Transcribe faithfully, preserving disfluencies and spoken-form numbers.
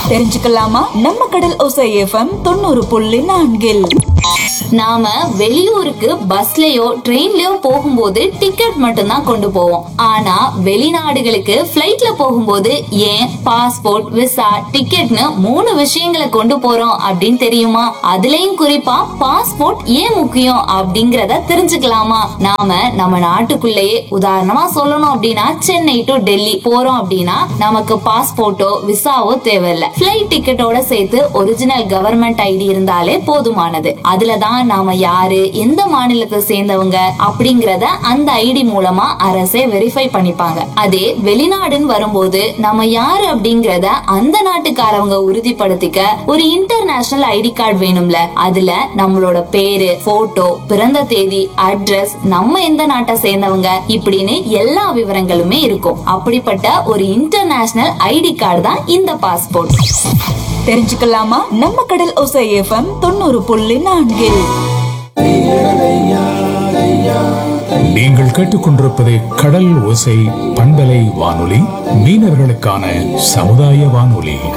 தெரிஞ்சுக்கலாமா? நம்ம கடல் ஓசை எஃப்எம் தொண்ணூறு புள்ளி நான்கில் நாம வெளியூருக்கு பஸ்லயோ ட்ரெயின்லயோ போகும்போது டிக்கெட் மட்டும் தான் கொண்டு போவோம். ஆனா வெளிநாடுகளுக்கு பிளைட்ல போகும்போது ஏன் பாஸ்போர்ட், விசா, டிக்கெட்னு மூணு விஷயங்களை கொண்டு போறோம் அப்படின்னு தெரியுமா? அதுலயும் குறிப்பா பாஸ்போர்ட் ஏன் முக்கியம் அப்படிங்கறத தெரிஞ்சுக்கலாமா? நாம நம்ம நாட்டுக்குள்ளேயே உதாரணமா சொல்லணும் அப்படின்னா சென்னை டு டெல்லி போறோம் அப்படின்னா நமக்கு பாஸ்போர்ட்டோ விசாவோ தேவையில்ல. பிளைட் டிக்கெட்டோட சேர்த்து ஒரிஜினல் கவர்மெண்ட் ஐடி இருந்தாலே போதுமானது. அதுலதான் நாம யாரு, எந்த மாநிலத்தை சேர்ந்தவங்க அப்படிங்கறத அந்த ஐடி மூலமா அரசே வெரிஃபை பண்ணிப்பாங்க. அதே வெளிநாடுன்னு வரும்போது நம்ம யாரு அப்படிங்கறத அந்த நாட்டுக்காரவங்க உறுதிப்படுத்திக்க ஒரு இன்டர்நேஷனல் ஐடி கார்டு வேணும்ல. அதுல நம்மளோட பேரு, போட்டோ, பிறந்த தேதி, அட்ரஸ், நம்ம எந்த நாட்டை சேர்ந்தவங்க இப்படின்னு எல்லா விவரங்களுமே இருக்கும். அப்படிப்பட்ட ஒரு இன்டர்நேஷனல் ஐடி கார்டு தான் இந்த பாஸ்போர்ட். தெரிஞ்சுக்கலாமா? நம்ம கடல் ஓசை எஃப்எம் தொண்ணூறு புள்ளி நான்கில் நீங்கள் கேட்டுக்கொண்டிருப்பது கடல் ஓசை பண்பலை வானொலி, மீனவர்களுக்கான சமுதாய வானொலி.